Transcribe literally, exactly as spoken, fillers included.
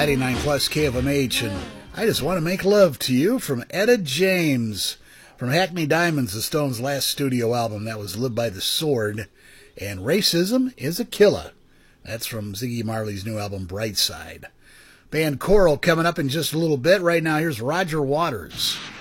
ninety-nine plus K F M H, and I Just Want to Make Love to You from Etta James. From Hackney Diamonds, the Stones' last studio album, that was Live by the Sword. And Racism is a Killer. That's from Ziggy Marley's new album, Bright Side. Band Coral coming up in just a little bit. Right now, here's Roger Waters.